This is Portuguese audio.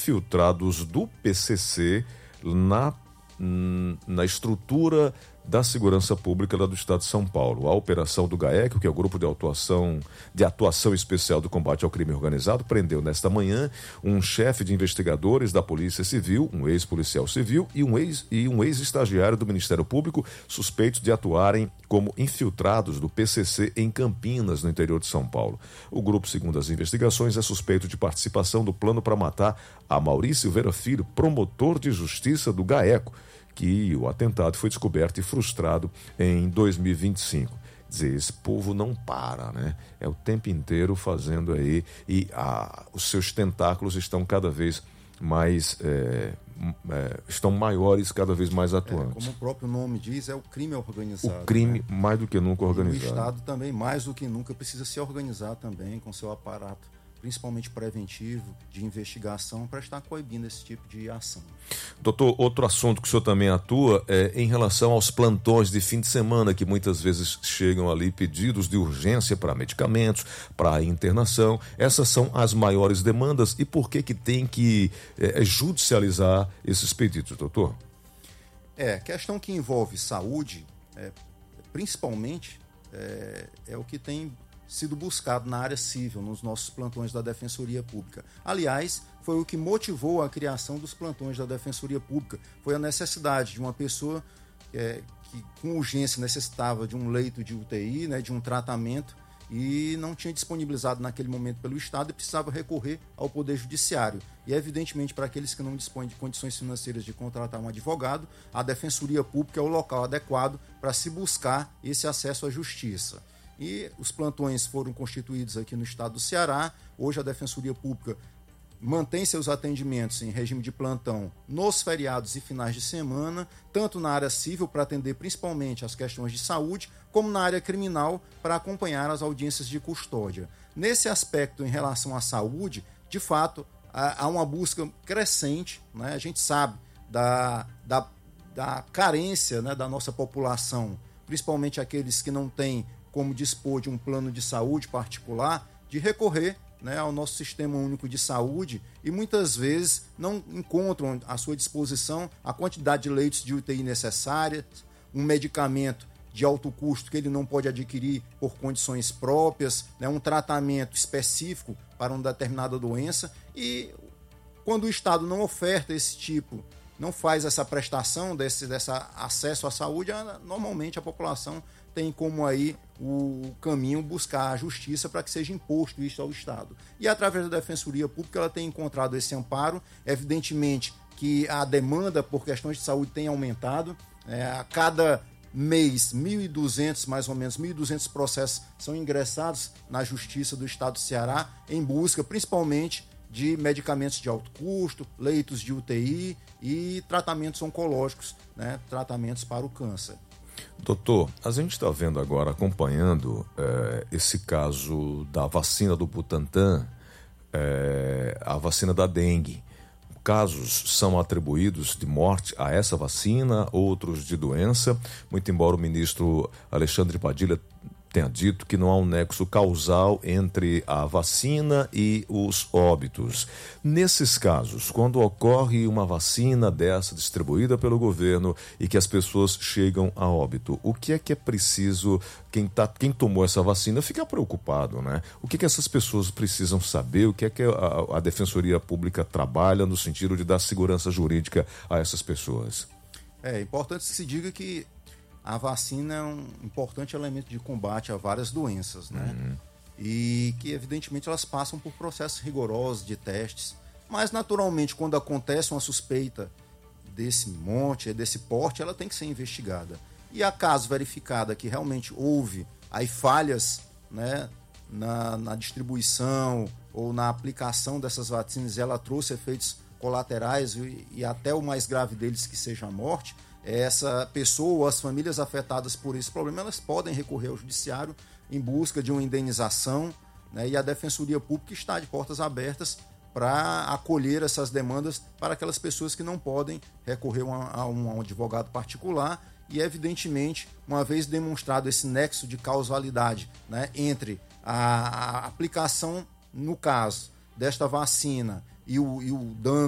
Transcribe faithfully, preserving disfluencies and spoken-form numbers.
infiltrados do P C C na, na estrutura da Segurança Pública lá do Estado de São Paulo. A operação do GAECO, que é o Grupo de Atuação, de Atuação Especial do Combate ao Crime Organizado, prendeu nesta manhã um chefe de investigadores da Polícia Civil, um ex-policial civil e um ex, e um ex-estagiário do Ministério Público, suspeitos de atuarem como infiltrados do P C C em Campinas, no interior de São Paulo. O grupo, segundo as investigações, é suspeito de participação do plano para matar Amaury Silveira Filho, promotor de justiça do GAECO, que o atentado foi descoberto e frustrado em dois mil e vinte e cinco. Quer dizer, esse povo não para, né? É o tempo inteiro fazendo aí, e ah, os seus tentáculos estão cada vez mais, é, é, estão maiores, cada vez mais atuantes. É, como o próprio nome diz, é o crime organizado. O crime, né? Mais do que nunca organizado. E o Estado também, mais do que nunca, precisa se organizar também com seu aparato, principalmente preventivo, de investigação, para estar coibindo esse tipo de ação. Doutor, outro assunto que o senhor também atua é em relação aos plantões de fim de semana, que muitas vezes chegam ali pedidos de urgência para medicamentos, para internação. Essas são as maiores demandas. E por que que tem que é, judicializar esses pedidos, doutor? É, questão que envolve saúde, é, principalmente, é, é o que tem sido buscado na área civil, nos nossos plantões da Defensoria Pública. Aliás, foi o que motivou a criação dos plantões da Defensoria Pública. Foi a necessidade de uma pessoa é, que com urgência necessitava de um leito de U T I, né, de um tratamento, e não tinha disponibilizado naquele momento pelo Estado e precisava recorrer ao Poder Judiciário. E, evidentemente, para aqueles que não dispõem de condições financeiras de contratar um advogado, a Defensoria Pública é o local adequado para se buscar esse acesso à justiça. E os plantões foram constituídos aqui no estado do Ceará. Hoje a Defensoria Pública mantém seus atendimentos em regime de plantão nos feriados e finais de semana, tanto na área civil, para atender principalmente as questões de saúde, como na área criminal, para acompanhar as audiências de custódia. Nesse aspecto, em relação à saúde, de fato, há uma busca crescente, né? A gente sabe da, da, da carência, né, da nossa população, principalmente aqueles que não têm como dispor de um plano de saúde particular, de recorrer, né, ao nosso Sistema Único de Saúde, e muitas vezes não encontram à sua disposição a quantidade de leitos de U T I necessária, um medicamento de alto custo que ele não pode adquirir por condições próprias, né, um tratamento específico para uma determinada doença. E quando o Estado não oferta esse tipo, não faz essa prestação desse, dessa acesso à saúde, normalmente a população tem como aí o caminho buscar a justiça para que seja imposto isso ao Estado. E através da Defensoria Pública ela tem encontrado esse amparo. Evidentemente que a demanda por questões de saúde tem aumentado. É, a cada mês, mil e duzentos, mais ou menos, mil e duzentos processos são ingressados na Justiça do Estado do Ceará em busca, principalmente, de medicamentos de alto custo, leitos de U T I e tratamentos oncológicos, né, tratamentos para o câncer. Doutor, a gente está vendo agora, acompanhando é, esse caso da vacina do Butantan, é, a vacina da dengue. Casos são atribuídos de morte a essa vacina, outros de doença, muito embora o ministro Alexandre Padilha tenha dito que não há um nexo causal entre a vacina e os óbitos. Nesses casos, quando ocorre uma vacina dessa distribuída pelo governo e que as pessoas chegam a óbito, o que é que é preciso, quem, tá, quem tomou essa vacina fica preocupado, né? O que, que essas pessoas precisam saber, o que é que a, a Defensoria Pública trabalha no sentido de dar segurança jurídica a essas pessoas? É importante que se diga que a vacina é um importante elemento de combate a várias doenças, né? Uhum. E que, evidentemente, elas passam por processos rigorosos de testes. Mas, naturalmente, quando acontece uma suspeita desse monte, desse porte, ela tem que ser investigada. E a caso verificada que realmente houve aí falhas, né, na, na distribuição ou na aplicação dessas vacinas, ela trouxe efeitos colaterais e, e até o mais grave deles, que seja a morte, essa pessoa ou as famílias afetadas por esse problema, elas podem recorrer ao judiciário em busca de uma indenização, né, e a Defensoria Pública está de portas abertas para acolher essas demandas para aquelas pessoas que não podem recorrer a um, a um advogado particular. E, evidentemente, uma vez demonstrado esse nexo de causalidade, né, entre a, a aplicação, no caso desta vacina, e o, e o dano